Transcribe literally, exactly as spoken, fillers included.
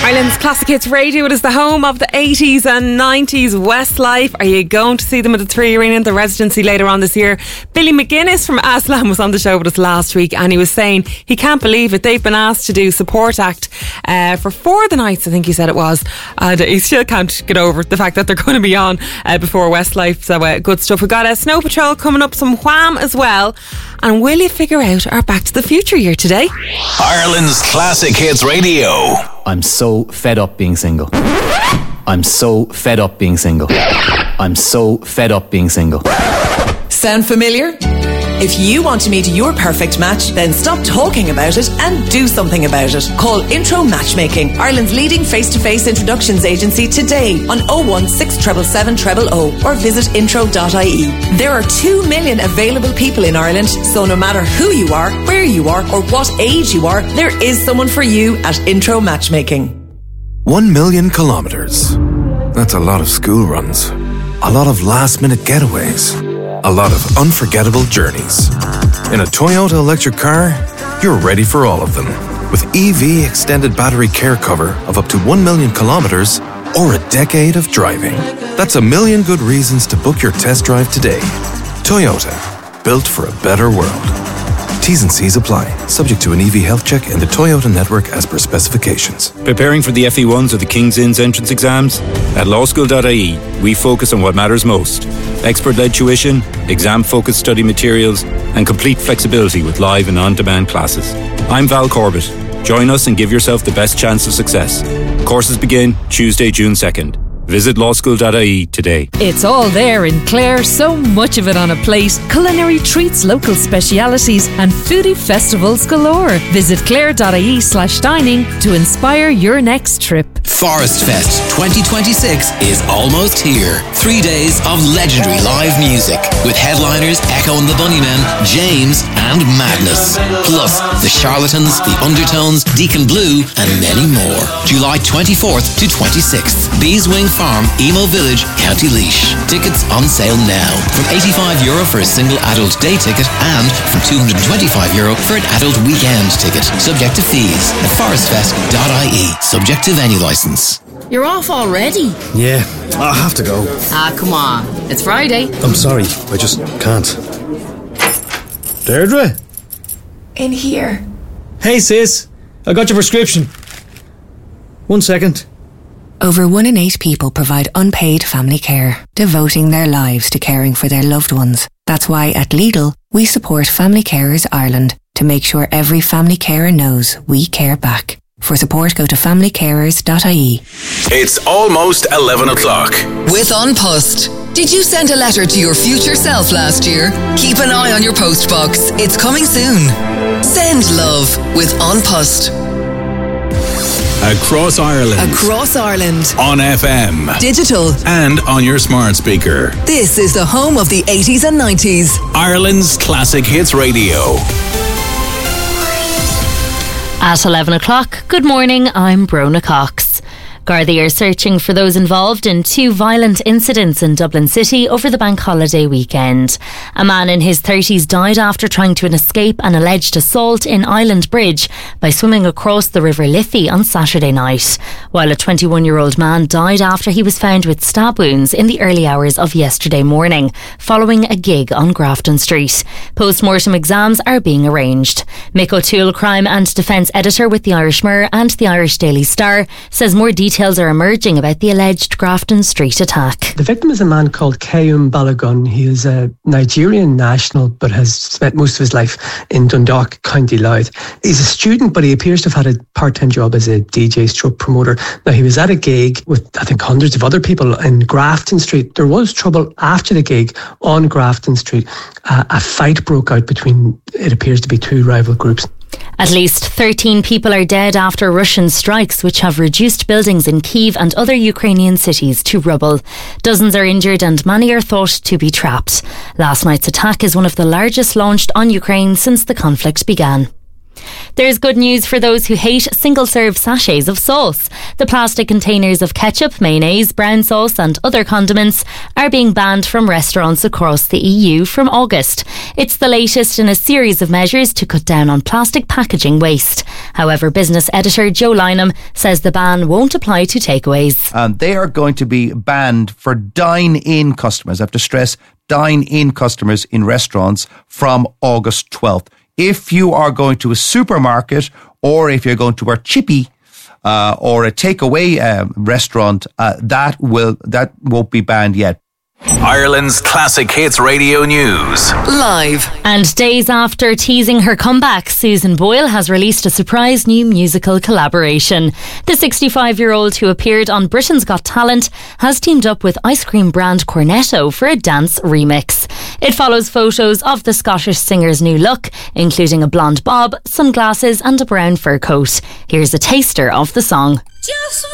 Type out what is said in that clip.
Ireland's Classic Hits Radio. It is the home of the eighties and nineties Westlife. Are you going to see them at the Three Arena in the residency later on this year? Billy McGuinness from Aslan was on the show with us last week, and he was saying he can't believe it. They've been asked to do support act uh, for four of the nights, I think he said it was, and he still can't get over the fact that they're going to be on uh, before Westlife. So uh, good stuff. We've got a Snow Patrol coming up, some Wham as well, and will you figure out our Back to the Future year today? Ireland's Classic Hits Radio. I'm so fed up being single. I'm so fed up being single. I'm so fed up being single. Sound familiar? If you want to meet your perfect match, then stop talking about it and do something about it. Call Intro Matchmaking, Ireland's leading face-to-face introductions agency, today on oh one six seven seven seven zero zero or visit intro dot I E. There are two million available people in Ireland, so no matter who you are, where you are, or what age you are, there is someone for you at Intro Matchmaking. One million kilometres. That's a lot of school runs. A lot of last-minute getaways. A lot of unforgettable journeys. In a Toyota electric car, you're ready for all of them. With E V extended battery care cover of up to one million kilometres or a decade of driving. That's a million good reasons to book your test drive today. Toyota, built for a better world. T's and C's apply, subject to an E V health check in the Toyota network as per specifications. Preparing for the F E ones or the King's Inns entrance exams? At law school dot I E, we focus on what matters most. Expert-led tuition, exam-focused study materials, and complete flexibility with live and on-demand classes. I'm Val Corbett. Join us and give yourself the best chance of success. Courses begin Tuesday, June second. Visit law school dot I E today. It's all there in Clare, so much of it on a plate. Culinary treats, local specialities, and foodie festivals galore. Visit clare.ie slash dining to inspire your next trip. Forest Fest twenty twenty-six is almost here. Three days of legendary live music with headliners Echo and the Bunnymen, James, and Madness. Plus the Charlatans, the Undertones, Deacon Blue, and many more. July twenty-fourth to twenty-sixth. Beeswing Farm, Emo Village, County Laois. Tickets on sale now from eighty-five euro for a single adult day ticket and from two hundred twenty-five euro for an adult weekend ticket. Subject to fees at forest fest dot I E. Subject to venue licence. You're off already? Yeah, I have to go. Ah, come on. It's Friday. I'm sorry, I just can't. Deirdre? In here. Hey sis, I got your prescription. One second. Over one in eight people provide unpaid family care, devoting their lives to caring for their loved ones. That's why at Lidl, we support Family Carers Ireland to make sure every family carer knows we care back. For support, go to family carers dot I E. It's almost eleven o'clock. With An Post. Did you send a letter to your future self last year? Keep an eye on your post box. It's coming soon. Send love with An Post. Across Ireland. Across Ireland. On F M. Digital. And on your smart speaker. This is the home of the eighties and nineties. Ireland's Classic Hits Radio. At eleven o'clock, good morning, I'm Brona Cox. Gardaí are searching for those involved in two violent incidents in Dublin City over the bank holiday weekend. A man in his thirties died after trying to escape an alleged assault in Island Bridge by swimming across the River Liffey on Saturday night, while a twenty-one-year-old man died after he was found with stab wounds in the early hours of yesterday morning, following a gig on Grafton Street. Post-mortem exams are being arranged. Mick O'Toole, crime and defence editor with the Irish Mirror and the Irish Daily Star, says more details Details are emerging about the alleged Grafton Street attack. The victim is a man called Kayum Balogun. He is a Nigerian national but has spent most of his life in Dundalk, County Louth. He's a student, but he appears to have had a part-time job as a D J stroke promoter. Now, he was at a gig with, I think, hundreds of other people in Grafton Street. There was trouble after the gig on Grafton Street. Uh, a fight broke out between, it appears to be, two rival groups. At least thirteen people are dead after Russian strikes, which have reduced buildings in Kyiv and other Ukrainian cities to rubble. Dozens are injured and many are thought to be trapped. Last night's attack is one of the largest launched on Ukraine since the conflict began. There's good news for those who hate single-serve sachets of sauce. The plastic containers of ketchup, mayonnaise, brown sauce and other condiments are being banned from restaurants across the E U from August. It's the latest in a series of measures to cut down on plastic packaging waste. However, business editor Joe Lynham says the ban won't apply to takeaways. Um, they are going to be banned for dine-in customers. I have to stress dine-in customers in restaurants from August twelfth. If you are going to a supermarket or if you're going to a chippy uh, or a takeaway uh, restaurant, uh, that will that won't be banned yet. Ireland's Classic Hits Radio News. Live. And days after teasing her comeback, Susan Boyle has released a surprise new musical collaboration. The sixty-five-year-old who appeared on Britain's Got Talent has teamed up with ice cream brand Cornetto for a dance remix. It follows photos of the Scottish singer's new look, including a blonde bob, sunglasses and a brown fur coat. Here's a taster of the song. Just